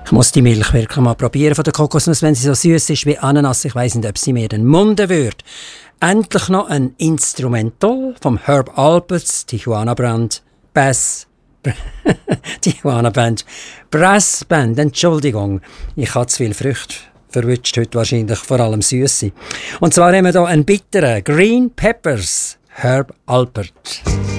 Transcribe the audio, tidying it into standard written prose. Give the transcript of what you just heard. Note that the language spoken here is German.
Ich muss die Milch wirklich mal probieren von der Kokosnuss, wenn sie so süß ist wie Ananas. Ich weiss nicht, ob sie mir den munden würde. Endlich noch ein Instrumental vom Herb Alpert's Tijuana Band Bass. Tijuana Band Brass Band. Entschuldigung, ich habe zu viel Früchte verwünscht heute, wahrscheinlich vor allem Süße. Und zwar haben wir hier einen bitteren Green Peppers Herb Alpert.